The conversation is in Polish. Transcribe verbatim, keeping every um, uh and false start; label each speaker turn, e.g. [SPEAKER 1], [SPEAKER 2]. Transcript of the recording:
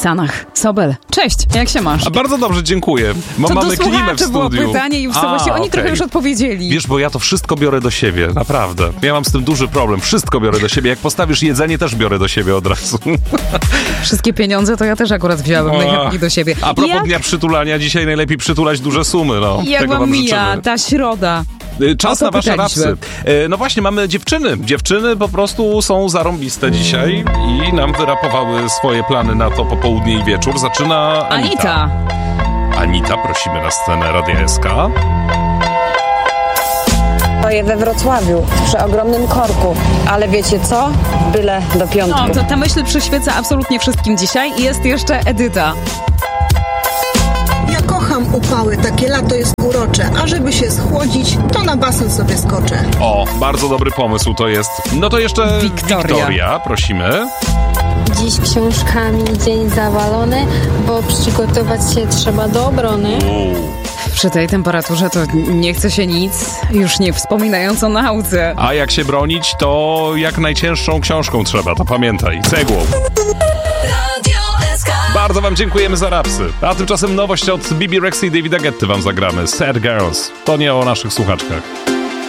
[SPEAKER 1] Sanach Sobel. Cześć, jak się masz?
[SPEAKER 2] A bardzo dobrze, dziękuję. Bo
[SPEAKER 1] to
[SPEAKER 2] mamy
[SPEAKER 1] do
[SPEAKER 2] klimę w
[SPEAKER 1] słuchaczy było
[SPEAKER 2] studiu.
[SPEAKER 1] pytanie i w całości oni
[SPEAKER 2] okej.
[SPEAKER 1] trochę już odpowiedzieli.
[SPEAKER 2] Wiesz, bo ja to wszystko biorę do siebie, naprawdę. Ja mam z tym duży problem. Wszystko biorę do siebie. Jak postawisz jedzenie, też biorę do siebie od razu.
[SPEAKER 1] Wszystkie pieniądze to ja też akurat wziąłem najchętniej do siebie.
[SPEAKER 2] A propos
[SPEAKER 1] jak,
[SPEAKER 2] dnia przytulania, dzisiaj najlepiej przytulać duże sumy. No.
[SPEAKER 1] jak
[SPEAKER 2] Tego
[SPEAKER 1] wam
[SPEAKER 2] wam
[SPEAKER 1] mija
[SPEAKER 2] życzymy.
[SPEAKER 1] ta środa?
[SPEAKER 2] Czas
[SPEAKER 1] O
[SPEAKER 2] na
[SPEAKER 1] to
[SPEAKER 2] wasze
[SPEAKER 1] pytaliśmy.
[SPEAKER 2] rapsy. E, No właśnie, mamy dziewczyny. Dziewczyny po prostu są zarąbiste dzisiaj i nam wyrapowały swoje plany na to popołudnie i wieczór. Zaczyna Anita.
[SPEAKER 1] Anita.
[SPEAKER 2] Anita, prosimy na scenę Radia S K.
[SPEAKER 3] Stoję we Wrocławiu przy ogromnym korku, ale wiecie co? Byle do piątku.
[SPEAKER 1] No, to ta myśl przyświeca absolutnie wszystkim dzisiaj i jest jeszcze Edyta.
[SPEAKER 4] Ja kocham upały, takie lato jest urocze, a żeby się schłodzić, to na basen sobie skoczę.
[SPEAKER 2] O, bardzo dobry pomysł to jest. No to jeszcze
[SPEAKER 1] Wiktoria.
[SPEAKER 2] Wiktoria, prosimy.
[SPEAKER 5] Dziś książkami dzień zawalony, bo przygotować się trzeba do obrony.
[SPEAKER 1] Przy tej temperaturze to nie chce się nic, już nie wspominając o nauce.
[SPEAKER 2] A jak się bronić, to jak najcięższą książką trzeba, to pamiętaj, cegłą. Bardzo wam dziękujemy za rapsy. A tymczasem nowość od Bibi Rexha i Davida Guetty wam zagramy. Sad Girls. To nie o naszych słuchaczkach.